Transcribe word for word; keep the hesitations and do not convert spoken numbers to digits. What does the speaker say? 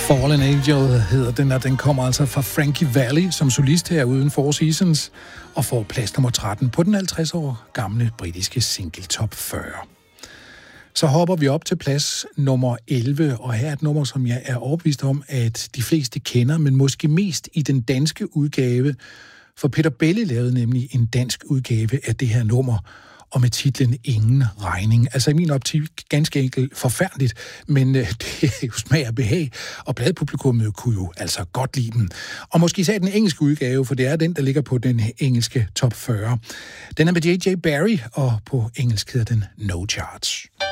Fallen Angel hedder den, og den kommer altså fra Frankie Valli som solist her uden Four Seasons, og får plads nummer tretten på den halvtreds år gamle britiske single top fyrre. Så hopper vi op til plads nummer elleve, og her er et nummer, som jeg er overbevist om, at de fleste kender, men måske mest i den danske udgave, for Peter Belli lavede nemlig en dansk udgave af det her nummer, og med titlen Ingen regning. Altså i min optik ganske enkelt forfærdeligt, men øh, det er jo smag og behag, og pladepublikummet kunne jo altså godt lide den. Og måske især den engelske udgave, for det er den, der ligger på den engelske top fyrre. Den er med J J Barry, og på engelsk hedder den No Charge.